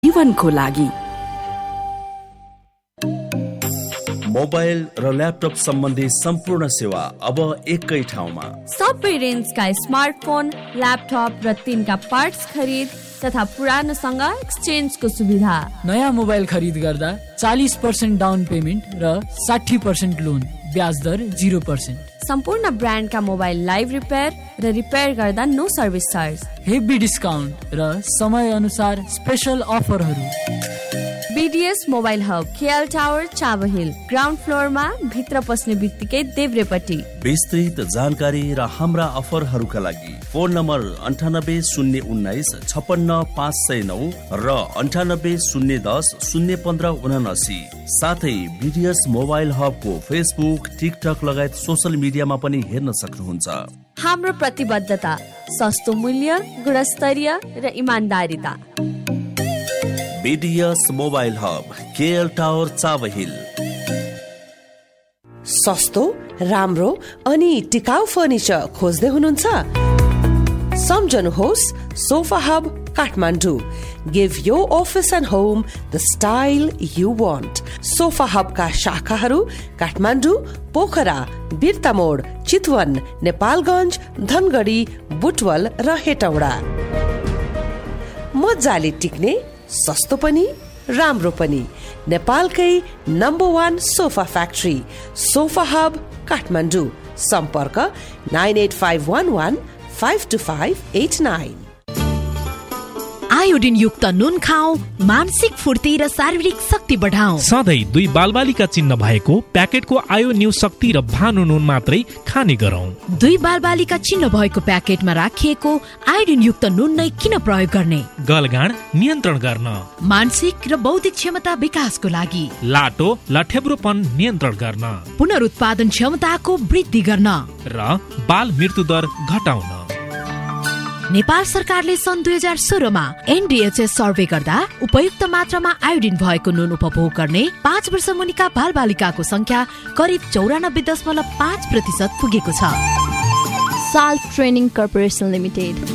जीवनको लागि। मोबाइल र ल्यापटप सम्बन्धी सम्पूर्ण सेवा अब एकै ठाउँमा। सबै रेन्जका स्मार्टफोन, ल्यापटप र तिनका पार्ट्स खरिद तथा पुरानोसँग एक्सचेन्जको सुविधा। नयाँ मोबाइल खरिद गर्दा 40% डाउन पेमेन्ट र 60% लोन, ब्याज दर 0%। सम्पूर्ण ब्रान्डका मोबाइल लाइभ रिपेयर र रिपेयर गर्दा no service charge. Heavy discount र समय अनुसार स्पेशल अफरहरू। BDS mobile hub, KL tower, Chabahil, ground फ्लोरमा, भित्र पस्ने बित्तिकै देब्रेपट्टि। विस्तृत जानकारी र हाम्रा अफरहरूका लागि फोन नम्बर 9801956509 र 9801001579। साथै BDS मोबाइल हबको फेसबुक, टिकटक लगायत सोशल मिडियामा पनि हेर्न सक्नुहुन्छ। हाम्रो प्रतिबद्धता सस्तो मूल्य, गुणस्तरीय र इमान्दारिता। BDS mobile hub, KL tower, Chabahil. सस्तो, राम्रो अनि टिकाउ फर्निचर खोज्दै हुनुहुन्छ? सम्झनुहोस् sofa hub Kathmandu. Give your office and home the style you want. Sofa hub का शाखाहरू काठमाडौँ, पोखरा, बिर्तामोड, चितवन, नेपालगञ्ज, धनगढी, बुटवल र हेटौडा। मजाले टिक्ने, सस्तो पनि राम्रो पनि, नेपालकै number 1 sofa factory, sofa hub Kathmandu. सम्पर्क 9851152589। आयोडिन युक्त नुन खाऊ, मानसिक फुर्ती र शारीरिक शक्ति बढाऊ। सधैँ 2 बालबालिका चिन्ह भएको प्याकेटको आयो न्यू शक्ति र भानु नुन मात्रै खाने गरौँ। 2 बालबालिका चिन्ह भएको प्याकेटमा राखिएको आयोडिन युक्त नुन नै किन प्रयोग गर्ने? गलगाँड नियन्त्रण गर्न, मानसिक र बौद्धिक क्षमता विकासको लागि, लाटो लठेब्रोपन नियन्त्रण गर्न, पुनरुत्पादन क्षमताको वृद्धि गर्न र बाल मृत्यु दर घटाउन। नेपाल सरकारले सन् 2016 मा NDHS सर्वे गर्दा उपयुक्त मात्रामा आयोडिन भएको नुन उपभोग गर्ने 5 वर्ष मुनिका बालबालिकाको संख्या करिब 94.5% पुगेको छ। Salt training corporation limited.